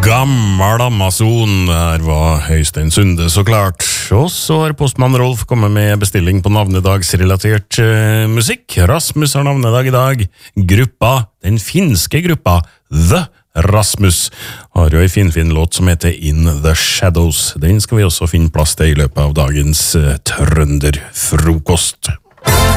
Gammel Amazon, der var Øystein Sunde så klart. Og så har postmann Rolf kommet med bestilling på navnedagsrelatert musikk. Rasmus har navnedag i dag. Gruppa, den finske gruppa The Rasmus, har jo en fin låt som heter In the Shadows. Den skal vi også finne plass til i løpet av dagens trønderfrokost.